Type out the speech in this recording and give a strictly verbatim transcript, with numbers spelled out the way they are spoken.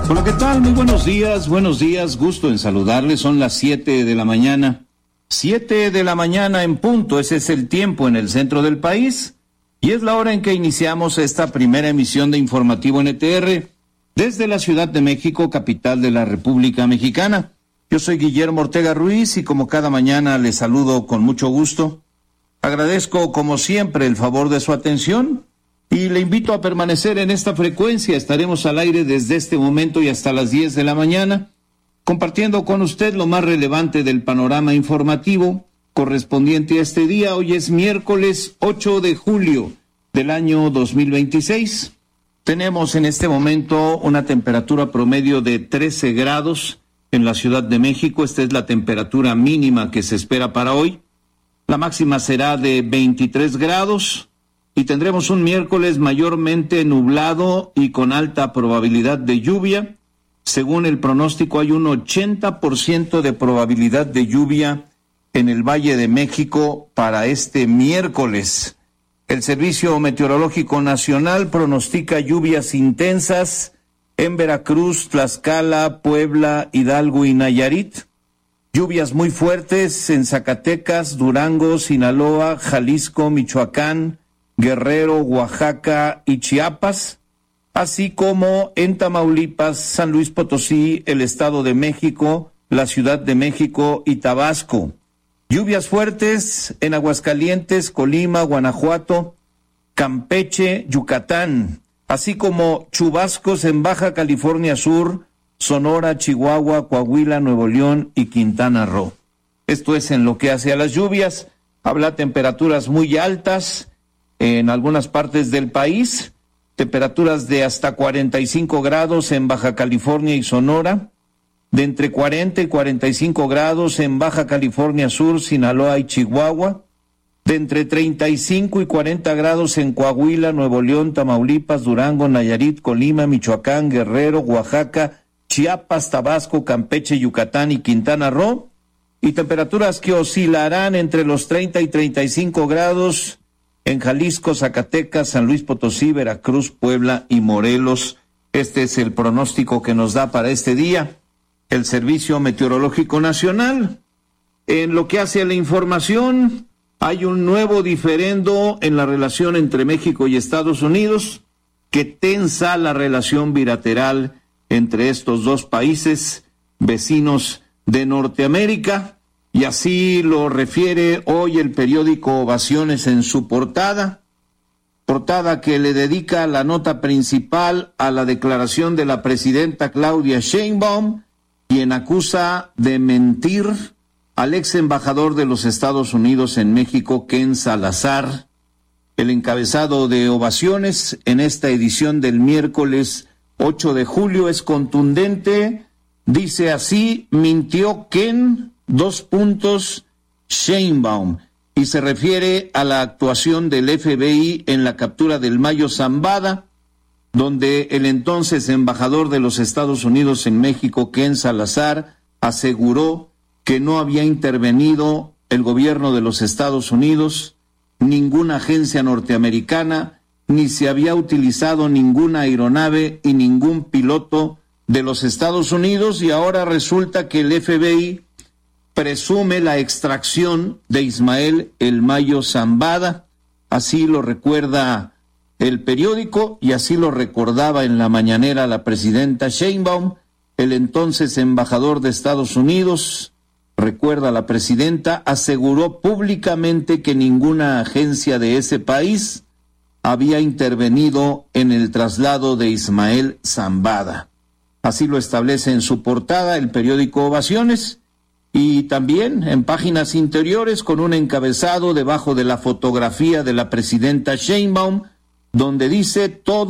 Hola, ¿qué tal? Muy buenos días, buenos días, gusto en saludarles. Son las siete de la mañana. Siete de la mañana en punto, ese es el tiempo en el centro del país. Y es la hora en que iniciamos esta primera emisión de Informativo N T R desde la Ciudad de México, capital de la República Mexicana. Yo soy Guillermo Ortega Ruiz y como cada mañana les saludo con mucho gusto. Agradezco como siempre el favor de su atención y le invito a permanecer en esta frecuencia. Estaremos al aire desde este momento y hasta las diez de la mañana, compartiendo con usted lo más relevante del panorama informativo correspondiente a este día. Hoy es miércoles ocho de julio del año dos mil veintiséis. Tenemos en este momento una temperatura promedio de trece grados en la Ciudad de México. Esta es la temperatura mínima que se espera para hoy. La máxima será de veintitrés grados. Y tendremos un miércoles mayormente nublado y con alta probabilidad de lluvia. Según el pronóstico, hay un ochenta por ciento de probabilidad de lluvia en el Valle de México para este miércoles. El Servicio Meteorológico Nacional pronostica lluvias intensas en Veracruz, Tlaxcala, Puebla, Hidalgo y Nayarit. Lluvias muy fuertes en Zacatecas, Durango, Sinaloa, Jalisco, Michoacán, Guerrero, Oaxaca y Chiapas, así como en Tamaulipas, San Luis Potosí, el Estado de México, la Ciudad de México y Tabasco. Lluvias fuertes en Aguascalientes, Colima, Guanajuato, Campeche, Yucatán, así como chubascos en Baja California Sur, Sonora, Chihuahua, Coahuila, Nuevo León y Quintana Roo. Esto es en lo que hace a las lluvias. Habla temperaturas muy altas en algunas partes del país, temperaturas de hasta cuarenta y cinco grados en Baja California y Sonora, de entre cuarenta y cuarenta y cinco grados en Baja California Sur, Sinaloa y Chihuahua, de entre treinta y cinco y cuarenta grados en Coahuila, Nuevo León, Tamaulipas, Durango, Nayarit, Colima, Michoacán, Guerrero, Oaxaca, Chiapas, Tabasco, Campeche, Yucatán y Quintana Roo, y temperaturas que oscilarán entre los treinta y treinta y cinco grados en Jalisco, Zacatecas, San Luis Potosí, Veracruz, Puebla y Morelos. Este es el pronóstico que nos da para este día el Servicio Meteorológico Nacional. En lo que hace a la información, hay un nuevo diferendo en la relación entre México y Estados Unidos que tensa la relación bilateral entre estos dos países vecinos de Norteamérica. Y así lo refiere hoy el periódico Ovaciones en su portada, portada que le dedica la nota principal a la declaración de la presidenta Claudia Sheinbaum, quien acusa de mentir al ex embajador de los Estados Unidos en México, Ken Salazar. El encabezado de Ovaciones en esta edición del miércoles ocho de julio es contundente. Dice así: mintió Ken, dos puntos, Sheinbaum, y se refiere a la actuación del F B I en la captura del Mayo Zambada, donde el entonces embajador de los Estados Unidos en México, Ken Salazar, aseguró que no había intervenido el gobierno de los Estados Unidos, ninguna agencia norteamericana, ni se había utilizado ninguna aeronave y ningún piloto de los Estados Unidos, y ahora resulta que el F B I presume la extracción de Ismael El Mayo Zambada. Así lo recuerda el periódico y así lo recordaba en la mañanera la presidenta Sheinbaum. El entonces embajador de Estados Unidos, recuerda la presidenta, aseguró públicamente que ninguna agencia de ese país había intervenido en el traslado de Ismael Zambada. Así lo establece en su portada el periódico Ovaciones. Y también en páginas interiores con un encabezado debajo de la fotografía de la presidenta Sheinbaum, donde dice todo